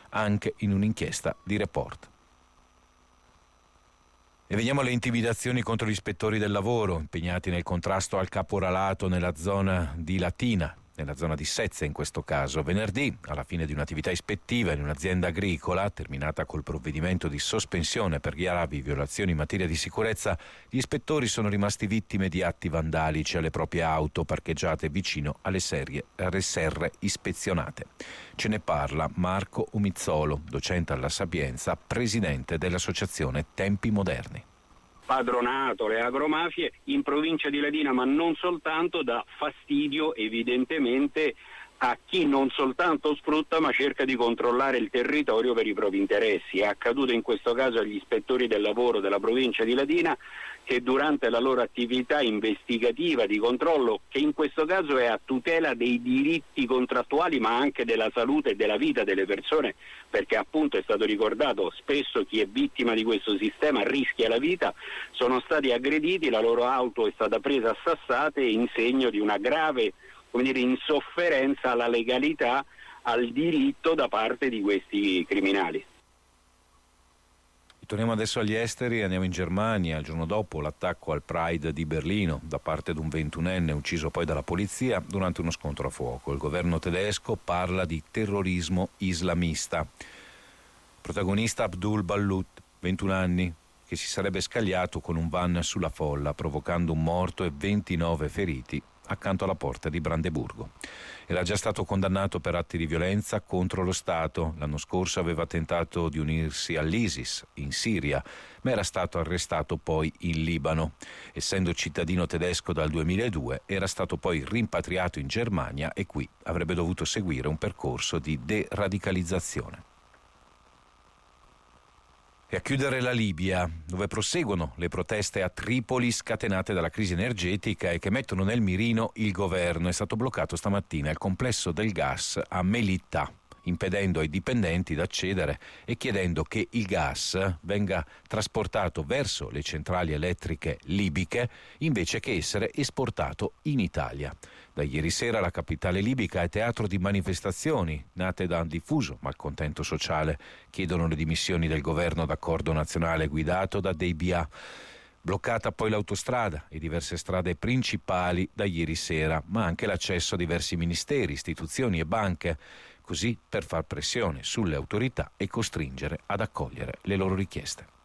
anche in un'inchiesta di Report. E veniamo alle intimidazioni contro gli ispettori del lavoro impegnati nel contrasto al caporalato nella zona di Latina, nella zona di Sezze in questo caso. Venerdì, alla fine di un'attività ispettiva in un'azienda agricola, terminata col provvedimento di sospensione per gravi violazioni in materia di sicurezza, gli ispettori sono rimasti vittime di atti vandalici alle proprie auto parcheggiate vicino alle serre ispezionate. Ce ne parla Marco Umizzolo, docente alla Sapienza, presidente dell'associazione Tempi Moderni. Padronato, le agromafie in provincia di Latina, ma non soltanto, dà fastidio evidentemente a chi non soltanto sfrutta ma cerca di controllare il territorio per i propri interessi. È accaduto in questo caso agli ispettori del lavoro della provincia di Latina, che durante la loro attività investigativa di controllo, che in questo caso è a tutela dei diritti contrattuali ma anche della salute e della vita delle persone, perché appunto è stato ricordato, spesso chi è vittima di questo sistema rischia la vita, sono stati aggrediti, la loro auto è stata presa a sassate in segno di una grave, insofferenza alla legalità, al diritto da parte di questi criminali. Torniamo adesso agli esteri, andiamo in Germania. Il giorno dopo l'attacco al Pride di Berlino da parte di un 21enne ucciso poi dalla polizia durante uno scontro a fuoco. Il governo tedesco parla di terrorismo islamista. Protagonista Abdul Ballout, 21 anni, che si sarebbe scagliato con un van sulla folla provocando un morto e 29 feriti accanto alla porta di Brandeburgo. Era già stato condannato per atti di violenza contro lo Stato. L'anno scorso aveva tentato di unirsi all'ISIS in Siria, ma era stato arrestato poi in Libano. Essendo cittadino tedesco dal 2002, era stato poi rimpatriato in Germania e qui avrebbe dovuto seguire un percorso di deradicalizzazione. E a chiudere la Libia, dove proseguono le proteste a Tripoli scatenate dalla crisi energetica e che mettono nel mirino il governo. È stato bloccato stamattina il complesso del gas a Melita, impedendo ai dipendenti di accedere e chiedendo che il gas venga trasportato verso le centrali elettriche libiche invece che essere esportato in Italia. Da ieri sera la capitale libica è teatro di manifestazioni nate da un diffuso malcontento sociale. Chiedono le dimissioni del governo d'accordo nazionale guidato da Deibià. Bloccata poi l'autostrada e diverse strade principali da ieri sera, ma anche l'accesso a diversi ministeri, istituzioni e banche, così per far pressione sulle autorità e costringere ad accogliere le loro richieste.